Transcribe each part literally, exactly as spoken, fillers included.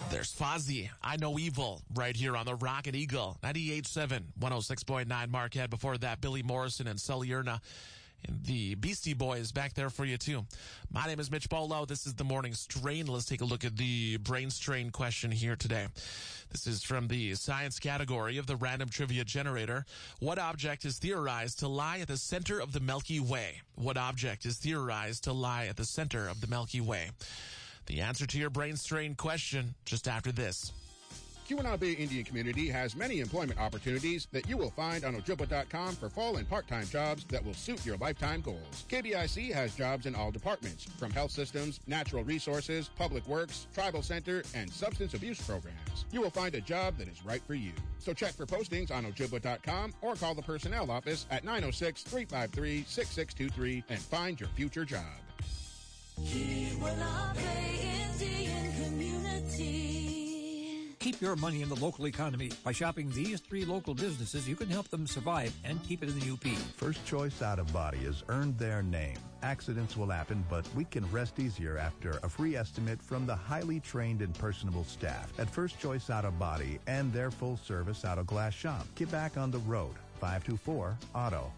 There's Fozzy, I Know Evil, right here on the Rocket Eagle, ninety-eight point seven, one oh six point nine Marquette. Before that, Billy Morrison and Sully Erna and the Beastie Boys back there for you, too. My name is Mitch Bolo. This is the Morning Strain. Let's take a look at the brain strain question here today. This is from the science category of the random trivia generator. What object is theorized to lie at the center of the Milky Way? What object is theorized to lie at the center of the Milky Way? The answer to your brain strain question just after this. Keweenaw Bay Indian Community has many employment opportunities that you will find on Ojibwa dot com for full and part-time jobs that will suit your lifetime goals. K B I C has jobs in all departments, from health systems, natural resources, public works, tribal center, and substance abuse programs. You will find a job that is right for you. So check for postings on Ojibwa dot com or call the personnel office at nine oh six, three five three, six six two three and find your future job. Keweenaw Bay Indian Community. Keep your money in the local economy. By shopping these three local businesses, you can help them survive and keep it in the U P. First Choice Out of Body has earned their name. Accidents will happen, but we can rest easier after a free estimate from the highly trained and personable staff at First Choice Out of Body and their full-service auto glass shop. Get back on the road. five two four auto.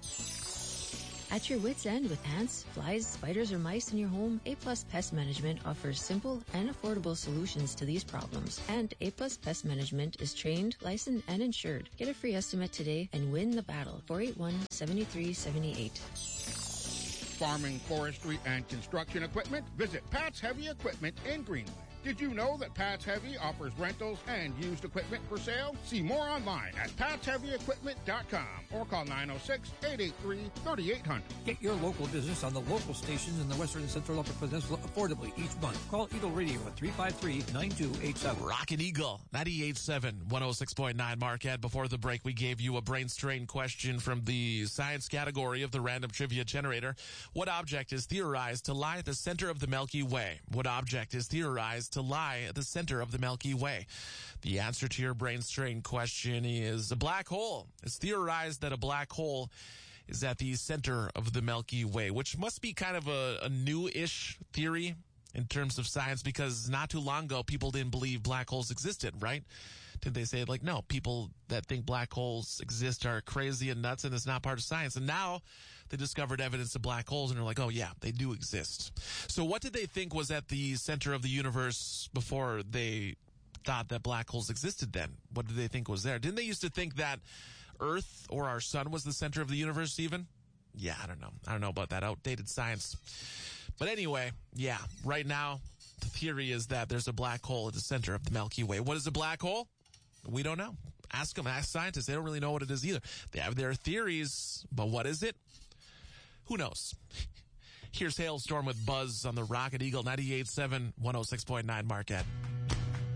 At your wit's end with ants, flies, spiders, or mice in your home, A Plus Pest Management offers simple and affordable solutions to these problems. And A Plus Pest Management is trained, licensed, and insured. Get a free estimate today and win the battle. four eight one, seven three seven eight. Farming, forestry, and construction equipment? Visit Pat's Heavy Equipment in Greenland. Did you know that Pat's Heavy offers rentals and used equipment for sale? See more online at pats heavy equipment dot com or call nine oh six, eight eight three, three eight hundred. Get your local business on the local stations in the Western and Central Upper Peninsula affordably each month. Call Eagle Radio at three five three, nine two eight seven. Rocket Eagle, ninety-eight point seven, one oh six point nine Marquette. Before the break, we gave you a brain strain question from the science category of the random trivia generator. What object is theorized to lie at the center of the Milky Way? What object is theorized to lie at the center of the Milky Way? The answer to your brain strain question is a black hole. It's theorized that a black hole is at the center of the Milky Way, which must be kind of a, a new-ish theory in terms of science, because not too long ago, people didn't believe black holes existed, right? Did they say, like, no, people that think black holes exist are crazy and nuts and it's not part of science? And now they discovered evidence of black holes and they're like, oh, yeah, they do exist. So what did they think was at the center of the universe before they thought that black holes existed then? What did they think was there? Didn't they used to think that Earth or our sun was the center of the universe even? Yeah, I don't know. I don't know about that outdated science. But anyway, yeah, right now, the theory is that there's a black hole at the center of the Milky Way. What is a black hole? We don't know. Ask them, ask scientists. They don't really know what it is either. They have their theories, but what is it? Who knows? Here's Hailstorm with Buzz on the Rocket Eagle, ninety-eight point seven, one oh six point nine Marquette.